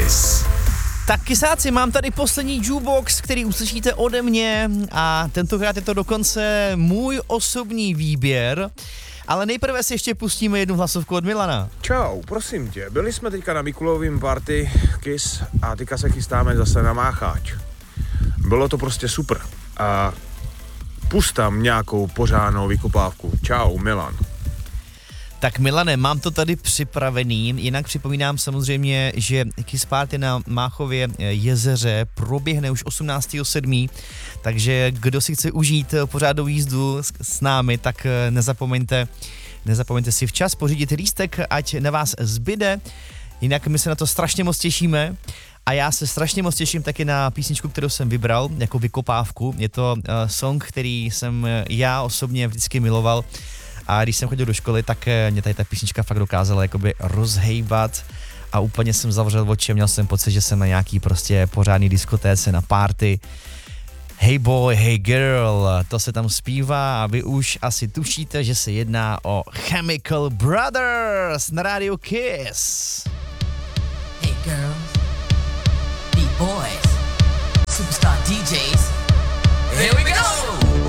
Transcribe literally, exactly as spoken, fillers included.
Kiss. Tak kysáci, mám tady poslední jukebox, který uslyšíte ode mě a tentokrát je to dokonce můj osobní výběr. Ale nejprve si ještě pustíme jednu hlasovku od Milana. Čau, prosím tě, byli jsme teďka na Mikulovým party Kiss a teďka se chystáme zase na Mácháč. Bylo to prostě super. A pust tam nějakou pořádnou vykopávku. Čau, Milan. Tak Milane, mám to tady připravený, jinak připomínám samozřejmě, že Kiss Party na Máchově jezeře proběhne už osmnáctého sedmého takže kdo si chce užít pořádnou jízdu s, s námi, tak nezapomeňte, nezapomeňte si včas pořídit lístek, ať na vás zbyde, jinak my se na to strašně moc těšíme. A já se strašně moc těším taky na písničku, kterou jsem vybral jako vykopávku. Je to uh, song, který jsem já osobně vždycky miloval. A když jsem chodil do školy, tak mě tady ta písnička fakt dokázala jakoby rozhejbat a úplně jsem zavřel oči a měl jsem pocit, že jsem na nějaký prostě pořádný diskotéce, na party. Hey boy, hey girl, to se tam zpívá a vy už asi tušíte, že se jedná o Chemical Brothers na rádiu Kiss. Hey girl,